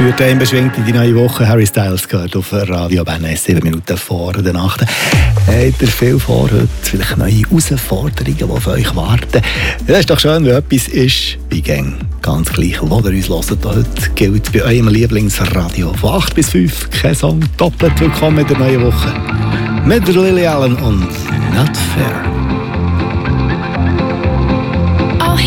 führt einen beschwingt in die neue Woche. Harry Styles gehört auf Radio Bern 7 Minuten vor der Nacht. Habt ihr viel vor heute? Vielleicht neue Herausforderungen, die auf euch warten? Das ist doch schön, wenn etwas ist bei Gang. Ganz gleich, wo ihr uns hört. Heute gilt bei eurem Lieblingsradio von 8 bis 5 kein Song. Doppelt willkommen in der neuen Woche. Mit Lily Allen und Not Fair.